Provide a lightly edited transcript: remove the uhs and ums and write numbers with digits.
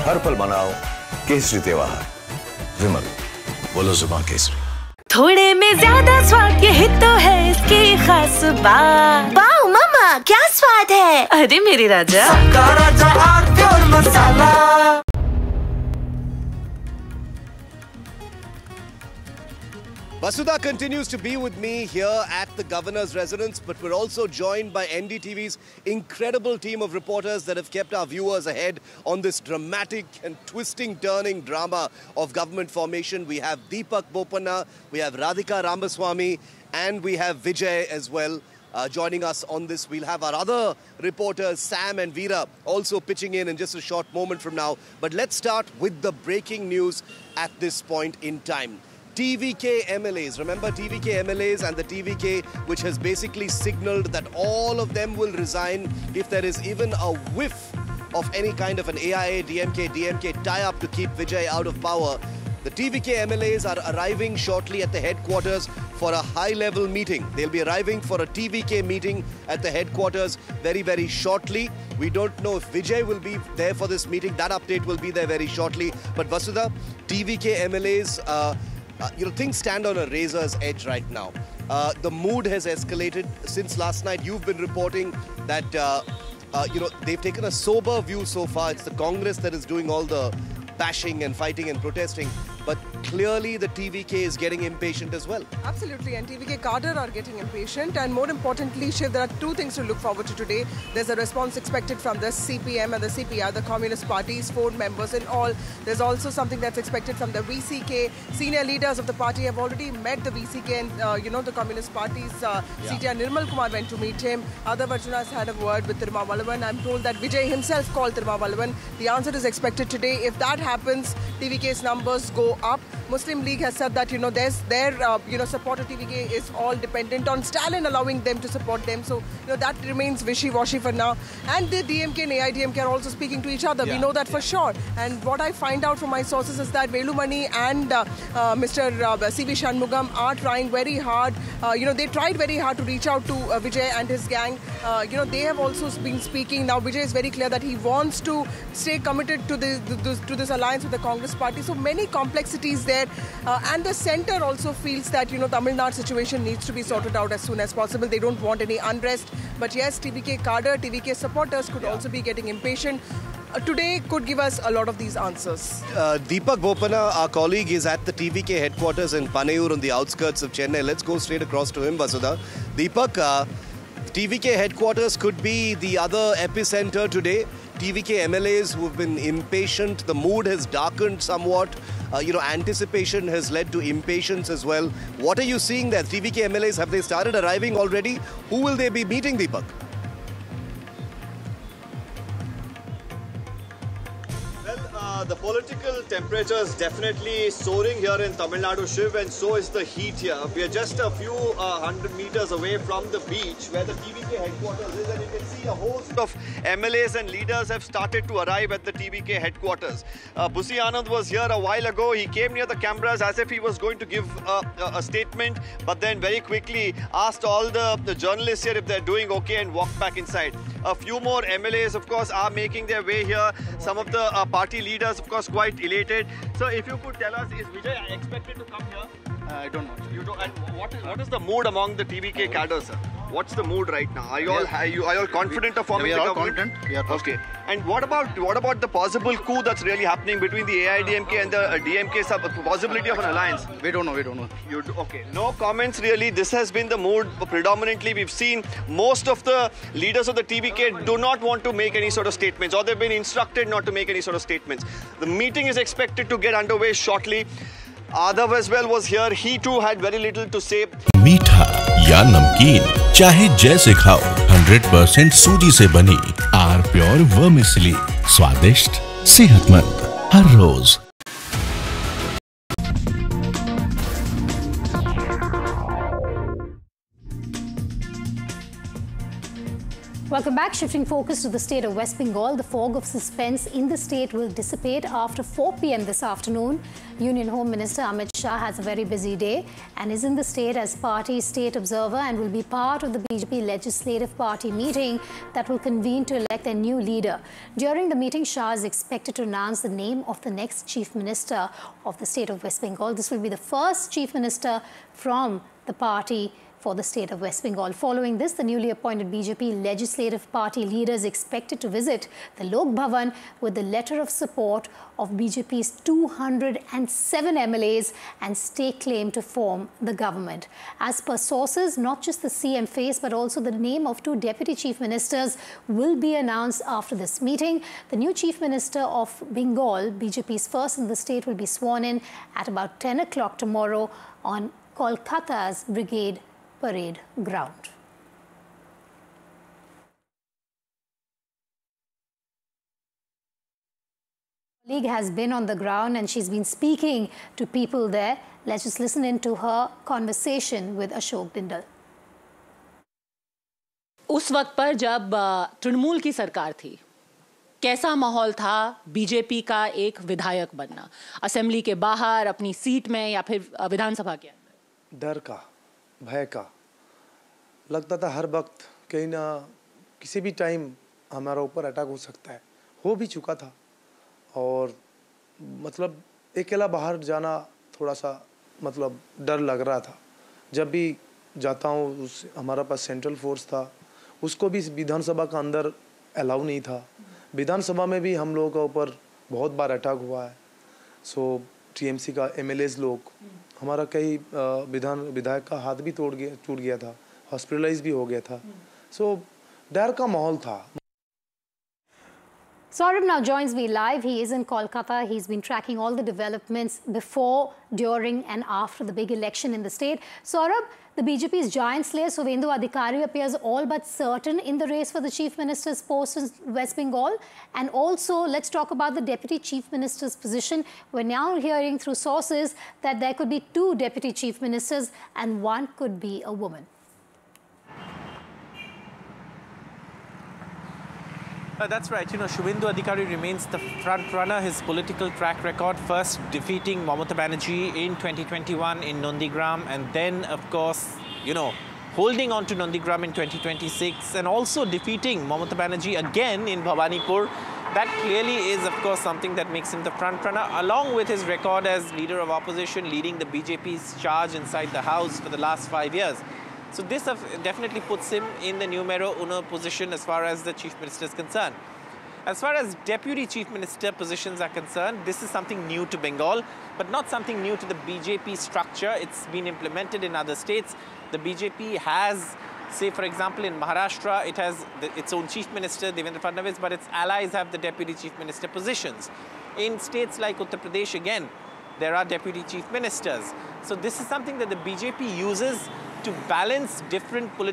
हर पल मनाओ केसरी त्योहार। विमल, बोलो जुबान केसरी। थोड़े में ज्यादा स्वाद, यही तो है इसकी खास बात। वाओ मम्मा, क्या स्वाद है। अरे मेरे राजा, सबका राजा आरती और मसाला। Vasudha continues to be with me here at the governor's residence, but we're also joined by NDTV's incredible team of reporters that have kept our viewers ahead on this dramatic and twisting, turning drama of government formation. We have Deepak Bopanna, we have Radhika Ramaswamy, and we have Vijay as well. Joining us on this. We'll have our other reporters, Sam and Veera, also pitching in just a short moment from now. But let's start with the breaking news at this point in time. TVK MLAs, remember TVK MLAs and the TVK which has basically signalled that all of them will resign if there is even a whiff of any kind of an AIA, DMK tie-up to keep Vijay out of power. The TVK MLAs are arriving shortly at the headquarters for a high-level meeting. They'll be arriving for a TVK meeting at the headquarters very, very shortly. We don't know if Vijay will be there for this meeting. That update will be there very shortly. But Vasudha, TVK MLAs, things stand on a razor's edge right now. The mood has escalated since last night. You've been reporting that, they've taken a sober view so far. It's the Congress that is doing all the bashing and fighting and protesting. But clearly the TVK is getting impatient as well. Absolutely, and TVK cadre are getting impatient, and more importantly, Shiv, there are two things to look forward to today. There's a response expected from the CPM and the CPR, the Communist Parties, 4 members in all. There's also something that's expected from the VCK. Senior leaders of the party have already met the VCK and, the Communist Party's CTR Nirmal Kumar went to meet him. Other Arjunas had a word with Tirumavallavan. I'm told that Vijay himself called Tirumavallavan. The answer is expected today. If that happens, TVK's numbers go up. Muslim League has said that their support of TVK is all dependent on Stalin allowing them to support them. So that remains wishy-washy for now. And the DMK and AIDMK are also speaking to each other. We know that for sure. And what I find out from my sources is that Velumani and Mr. CV Shanmugam are trying very hard. They tried very hard to reach out to Vijay and his gang. They have also been speaking. Now Vijay is very clear that he wants to stay committed to this alliance with the Congress party. So many complexities there, and the centre also feels that Tamil Nadu situation needs to be sorted out as soon as possible. They don't want any unrest. But yes, TVK cadre, TVK supporters could also be getting impatient. Today could give us a lot of these answers. Deepak Bopanna, our colleague, is at the TVK headquarters in Panayur on the outskirts of Chennai. Let's go straight across to him, Vasudha. Deepak, TVK headquarters could be the other epicenter today. TVK MLAs who have been impatient, the mood has darkened somewhat. Anticipation has led to impatience as well. What are you seeing there? TVK MLAs, have they started arriving already? Who will they be meeting, Deepak? The political temperature is definitely soaring here in Tamil Nadu, Shiv, and so is the heat here. We are just a few 100 meters away from the beach where the TVK headquarters is, and you can see a host of MLAs and leaders have started to arrive at the TVK headquarters. Busi Anand was here a while ago. He came near the cameras as if he was going to give a statement, but then very quickly asked all the journalists here if they're doing okay and walked back inside. A few more MLAs, of course, are making their way here. Some of the party leaders, of course, quite elated. So if you could tell us, is Vijay expected to come here? I don't know. You don't. And what is the mood among the TVK cadre, sir? What's the mood right now? Are you all confident of forming the government? Confident. We are okay. And what about the possible coup that's really happening between the AIDMK and the DMK? Possibility of an alliance? We don't know. Okay. No comments really. This has been the mood predominantly. We've seen most of the leaders of the TVK do not want to make any sort of statements, or they've been instructed not to make any sort of statements. The meeting is expected to get underway shortly. Adav as well was here. He too had very little to say. मीठा या नमकीन, चाहे जैसे खाओ, 100% सूजी से बनी are pure vermicelli, स्वादिष्ट, सेहतमंद हर रोज। Welcome back. Shifting focus to the state of West Bengal, the fog of suspense in the state will dissipate after 4 p.m. this afternoon. Union Home Minister Amit Shah has a very busy day and is in the state as party state observer and will be part of the BJP Legislative Party meeting that will convene to elect their new leader. During the meeting, Shah is expected to announce the name of the next Chief Minister of the state of West Bengal. This will be the first Chief Minister from the party for the state of West Bengal. Following this, the newly appointed BJP Legislative Party leader is expected to visit the Lok Bhavan with the letter of support of BJP's 207 MLAs and stake claim to form the government. As per sources, not just the CM face but also the name of 2 deputy chief ministers will be announced after this meeting. The new chief minister of Bengal, BJP's first in the state, will be sworn in at about 10 o'clock tomorrow on Kolkata's Brigade Parade ground. Colleague has been on the ground and she's been speaking to people there. Let's just listen into her conversation with Ashok Dindal. उस वक्त पर जब तृणमूल की सरकार थी, कैसा माहौल था बीजेपी का एक विधायक बनना, असेंबली के बाहर, अपनी सीट में या फिर विधानसभा के अंदर? डर का, भय का, लगता था हर वक्त कहीं ना किसी भी टाइम हमारा ऊपर अटैक हो सकता है, हो भी चुका था। और मतलब अकेला बाहर जाना थोड़ा सा मतलब डर लग रहा था। जब भी जाता हूँ हमारा पास सेंट्रल फोर्स था, उसको भी विधानसभा का अंदर अलाउ नहीं था। विधानसभा में भी हम लोगों के ऊपर बहुत बार अटैक हुआ है। सो टीएमसी का एमएलएज लोग, हमारा कई विधायक का हाथ भी टूट गया था, हॉस्पिटलाइज भी हो गया था। सो डर का माहौल था। Saurabh now joins me live. He is in Kolkata. He's been tracking all the developments before, during and after the big election in the state. Saurabh, the BJP's giant slayer Suvendu Adhikari appears all but certain in the race for the Chief Minister's post in West Bengal. And also, let's talk about the Deputy Chief Minister's position. We're now hearing through sources that there could be 2 Deputy Chief Ministers and 1 could be a woman. That's right. You know, Suvendu Adhikari remains the front runner. His political track record, first defeating Mamata Banerjee in 2021 in Nandigram, and then, of course, you know, holding on to Nandigram in 2026 and also defeating Mamata Banerjee again in Bhawanipur. That clearly is, of course, something that makes him the front runner, along with his record as leader of opposition, leading the BJP's charge inside the house for the last 5 years. So this definitely puts him in the numero uno position as far as the Chief Minister is concerned. As far as Deputy Chief Minister positions are concerned, this is something new to Bengal, but not something new to the BJP structure. It's been implemented in other states. The BJP has, say for example in Maharashtra, it has its own Chief Minister, Devendra Fadnavis, but its allies have the Deputy Chief Minister positions. In states like Uttar Pradesh, again, there are Deputy Chief Ministers. So this is something that the BJP uses to balance different political